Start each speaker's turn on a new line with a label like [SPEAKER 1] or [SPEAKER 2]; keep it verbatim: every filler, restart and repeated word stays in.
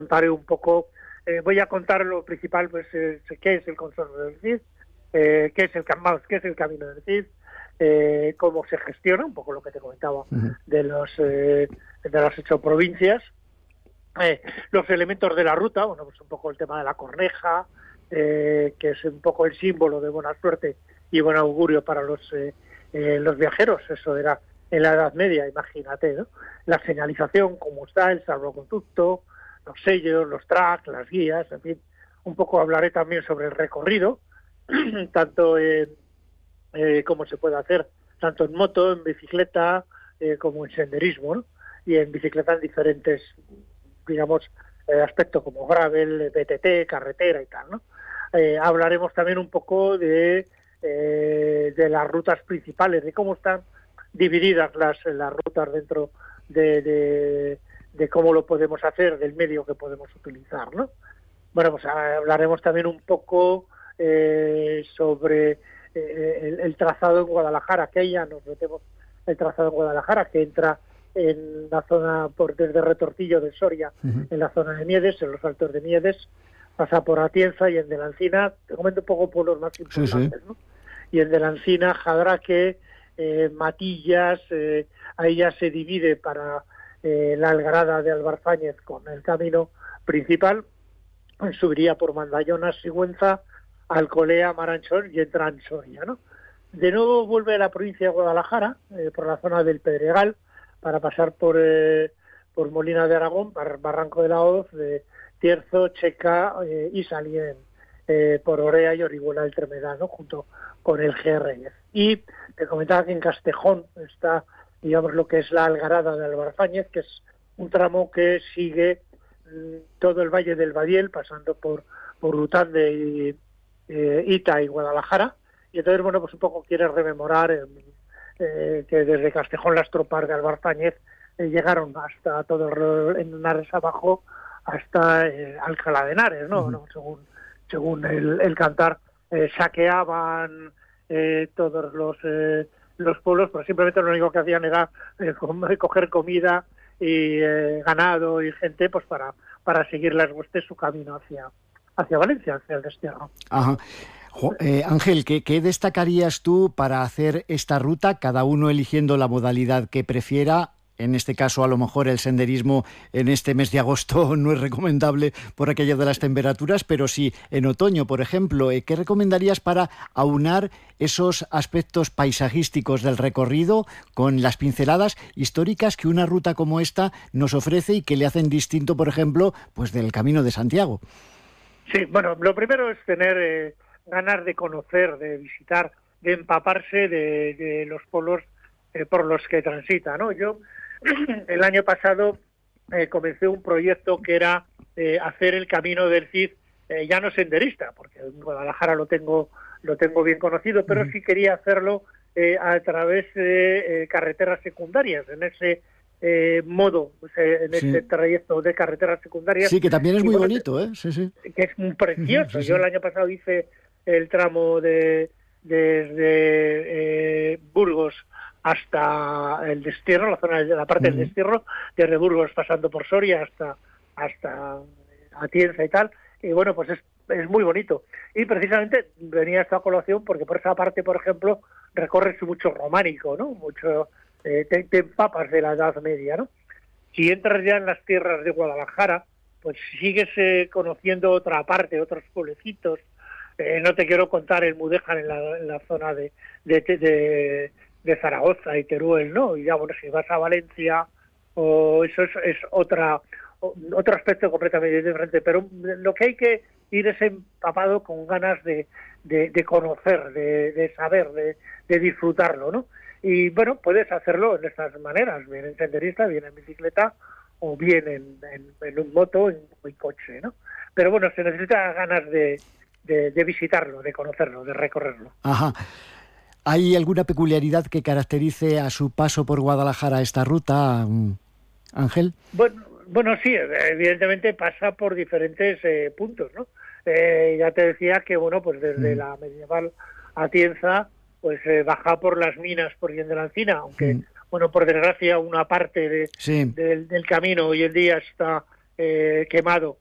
[SPEAKER 1] contaré un poco, eh, voy a contar lo principal, pues eh, qué es el Consorcio del Cid, eh, qué es el Cambaos, qué es el Camino del Cid, eh, cómo se gestiona, un poco lo que te comentaba uh-huh. de los eh, de las ocho provincias, eh, los elementos de la ruta, bueno, pues un poco el tema de la corneja, eh, que es un poco el símbolo de buena suerte y buen augurio para los eh, eh, los viajeros, eso era en la Edad Media, imagínate, ¿no? La señalización, cómo está, el salvoconducto, los sellos, los tracks, las guías, en fin, un poco hablaré también sobre el recorrido, tanto en eh, cómo se puede hacer, tanto en moto, en bicicleta, eh, como en senderismo, ¿no? Y en bicicleta en diferentes, digamos, eh, aspectos como gravel, B T T, carretera y tal, ¿no? Eh, hablaremos también un poco de, eh, de las rutas principales, de cómo están divididas las, las rutas dentro de, de, de cómo lo podemos hacer, del medio que podemos utilizar, ¿no? Bueno, pues hablaremos también un poco eh, sobre eh, el, el trazado en Guadalajara, que ya nos metemos el trazado en Guadalajara, que entra en la zona por desde Retortillo de Soria, uh-huh. en la zona de Miedes, en los Altos de Miedes, pasa por Atienza y en de la Encina, te comento un poco por los más importantes, sí, sí. ¿no? Y en de la Encina, Jadraque, eh, Matillas, eh, ahí ya se divide para eh, la Algarada de Albarzáñez con el camino principal, subiría por Mandallona, Sigüenza, Alcolea, Maranchón y entra en Soria, ¿no? De nuevo vuelve a la provincia de Guadalajara, eh, por la zona del Pedregal, para pasar por eh, por Molina de Aragón, Barranco de la Hoz, de Tierzo, Checa eh, y Salien, eh, por Orea y Orihuela del Tremedal, ¿no? Junto con el G R diez. Y te comentaba que en Castejón está, digamos, lo que es la Algarada de Albarzáñez, que es un tramo que sigue todo el Valle del Badiel, pasando por, por Lutande y eh, Ita y Guadalajara, y entonces, bueno, pues un poco quiere rememorar eh, eh, que desde Castejón las tropas de Albarzáñez eh, llegaron hasta todo el Henares abajo, hasta eh, Alcalá de Henares, ¿no? Uh-huh. ¿no? Según, según el, el cantar, eh, saqueaban eh, todos los, eh, los pueblos, pero simplemente lo único que hacían era eh, coger comida y eh, ganado y gente, pues para para seguir las huestes su camino hacia hacia Valencia, hacia el destierro.
[SPEAKER 2] Ajá. Eh, Ángel, ¿qué, ¿qué destacarías tú para hacer esta ruta, cada uno eligiendo la modalidad que prefiera? En este caso, a lo mejor el senderismo en este mes de agosto no es recomendable por aquello de las temperaturas, pero sí en otoño, por ejemplo. ¿Qué recomendarías para aunar esos aspectos paisajísticos del recorrido con las pinceladas históricas que una ruta como esta nos ofrece y que le hacen distinto, por ejemplo, pues del Camino de Santiago?
[SPEAKER 1] Sí, bueno, lo primero es tener eh, ganas de conocer, de visitar, de empaparse de, de los pueblos eh, por los que transita, ¿no? Yo el año pasado eh, comencé un proyecto que era eh, hacer el Camino del Cid, eh, ya no senderista, porque en Guadalajara lo tengo lo tengo bien conocido, pero sí quería hacerlo eh, a través de eh, carreteras secundarias, en ese eh, modo, en sí. ese trayecto de carreteras secundarias.
[SPEAKER 2] Sí, que también es muy
[SPEAKER 1] bueno,
[SPEAKER 2] bonito, ¿eh? Sí, sí.
[SPEAKER 1] Que es muy precioso.
[SPEAKER 2] Sí, sí.
[SPEAKER 1] Yo el año pasado hice el tramo de desde eh, Burgos hasta el destierro, la zona de la parte uh-huh. del destierro, desde Burgos pasando por Soria hasta hasta Atienza y tal, y bueno, pues es, es muy bonito. Y precisamente venía esta colación porque por esa parte, por ejemplo, recorres mucho románico, ¿no? Mucho, eh, te, te empapas de la Edad Media, ¿no? Si entras ya en las tierras de Guadalajara, pues sigues eh, conociendo otra parte, otros pueblecitos. Eh, no te quiero contar el Mudéjar en la, en la zona de, de, de de Zaragoza y Teruel, ¿no? Y ya, bueno, si vas a Valencia, o eso es, es otra otro aspecto completamente diferente, pero lo que hay que ir es empapado con ganas de, de, de conocer, de, de saber, de, de disfrutarlo, ¿no? Y bueno, puedes hacerlo en estas maneras, bien en senderista, bien en bicicleta, o bien en, en, en un moto, en un coche, ¿no? Pero bueno, se necesita ganas de, de, de visitarlo, de conocerlo, de recorrerlo.
[SPEAKER 2] Ajá. ¿Hay alguna peculiaridad que caracterice a su paso por Guadalajara esta ruta, Ángel?
[SPEAKER 1] Bueno, bueno, sí, evidentemente pasa por diferentes eh, puntos, ¿no? Eh, ya te decía que, bueno, pues desde mm. la medieval Atienza, pues eh, baja por las minas por Yen de la Encina, aunque, mm. bueno, por desgracia, una parte de, sí. del, del camino hoy en día está eh, quemado